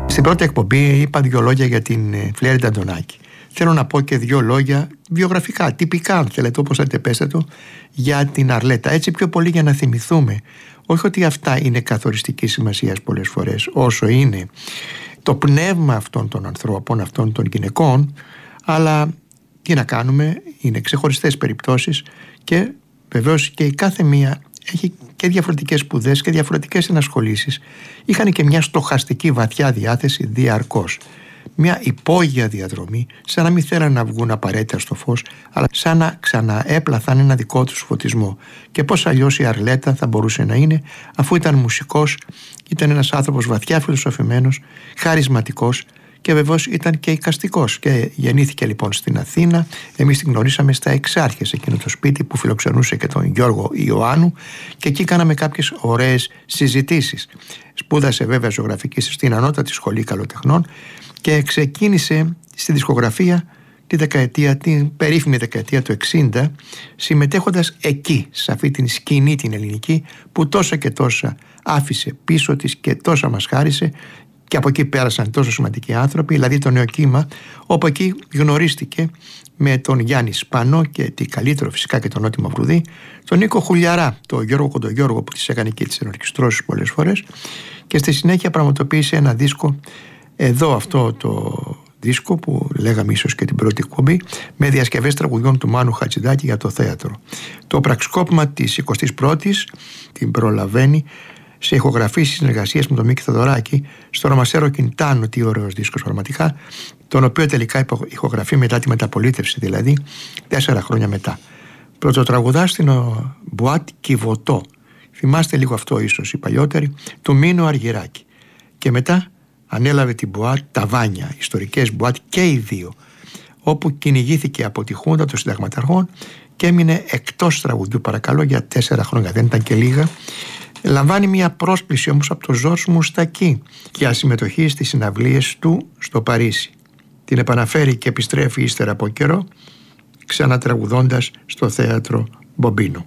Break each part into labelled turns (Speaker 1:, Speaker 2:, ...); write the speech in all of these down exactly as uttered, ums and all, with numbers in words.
Speaker 1: Στην πρώτη εκπομπή είπα δύο λόγια για την Φλέριντα Αντωνάκη. Θέλω να πω και δύο λόγια βιογραφικά, τυπικά, αν θέλετε, όπως θέλετε πέστε το, για την Αρλέτα. Έτσι πιο πολύ για να θυμηθούμε, όχι ότι αυτά είναι καθοριστική σημασία πολλές φορές, όσο είναι το πνεύμα αυτών των ανθρώπων, αυτών των γυναικών, αλλά τι να κάνουμε, είναι ξεχωριστές περιπτώσεις και βεβαίως και η κάθε μία έχει και διαφορετικές σπουδές και διαφορετικές ενασχολήσεις. Είχαν και μια στοχαστική βαθιά διάθεση διαρκώς. Μια υπόγεια διαδρομή, σαν να μην θέλανε να βγουν απαραίτητα στο φως, αλλά σαν να ξαναέπλαθαν ένα δικό τους φωτισμό. Και πώς αλλιώς η Αρλέτα θα μπορούσε να είναι, αφού ήταν μουσικός, ήταν ένας άνθρωπος βαθιά φιλοσοφημένος, χαρισματικός και βεβαίως ήταν και εικαστικός. Και γεννήθηκε λοιπόν στην Αθήνα. Εμείς την γνωρίσαμε στα Εξάρχες, εκείνο το σπίτι που φιλοξενούσε και τον Γιώργο Ιωάννου, και εκεί κάναμε κάποιες ωραίες συζητήσεις. Σπούδασε βέβαια ζωγραφική στην Ανώτατη Σχολή Καλλιτεχνών και ξεκίνησε στη δισκογραφία τη δεκαετία, την περίφημη δεκαετία του εξήντα, συμμετέχοντας εκεί, σε αυτή την σκηνή την ελληνική που τόσα και τόσα άφησε πίσω της και τόσα μας χάρισε, και από εκεί πέρασαν τόσο σημαντικοί άνθρωποι, δηλαδή το νέο κύμα, όπου εκεί γνωρίστηκε με τον Γιάννη Σπανό και τι καλύτερο φυσικά και τον Νότι Μαυρουδή, τον Νίκο Χουλιαρά, τον Γιώργο Κοντογιώργο που της έκανε και τις ενορχιστρώσεις πολλές φορές, και στη συνέχεια πραγματοποίησε ένα δίσκο, εδώ αυτό το δίσκο που λέγαμε ίσως και την πρώτη εκπομπή, με διασκευές τραγουδιών του Μάνου Χατζηδάκη για το θέατρο. Το πραξικόπημα της εικοστής πρώτης την προλαβαίνει σε ηχογραφήσεις συνεργασίες με τον Μίκη Θοδωράκη στο Ρωμασέρο Κιντάνο, τι ωραίος δίσκος πραγματικά, τον οποίο τελικά ηχογραφεί μετά τη μεταπολίτευση, δηλαδή τέσσερα χρόνια μετά. Πρωτοτραγουδά στην Μπουάτ Κιβωτό, θυμάστε λίγο αυτό ίσως οι παλιότεροι, του Μίνου Αργυράκη. Και μετά ανέλαβε την Μπουάτ Ταβάνια, ιστορικές Μπουάτ και οι δύο, όπου κυνηγήθηκε από τη Χούντα των Συνταγματαρχών και έμεινε εκτός τραγουδιού, παρακαλώ, για τέσσερα χρόνια, δεν ήταν και λίγα. Λαμβάνει μια πρόσκληση όμως από τον Ζορζ Μουστακί για συμμετοχή στις συναυλίες του στο Παρίσι. Την επαναφέρει και επιστρέφει ύστερα από καιρό, ξανατραγουδώντας στο θέατρο Μπομπίνο.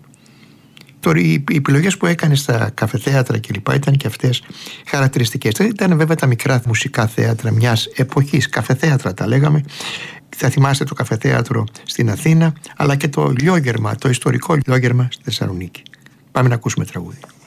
Speaker 1: Τώρα οι επιλογές που έκανε στα καφεθέατρα κλπ. Ήταν και αυτές χαρακτηριστικές. Ήταν βέβαια τα μικρά μουσικά θέατρα μιας εποχής, καφεθέατρα τα λέγαμε. Θα θυμάστε το καφεθέατρο στην Αθήνα, αλλά και το Λιόγερμα, το ιστορικό Λιόγερμα στη Θεσσαλονίκη. Πάμε να ακούσουμε τραγούδι.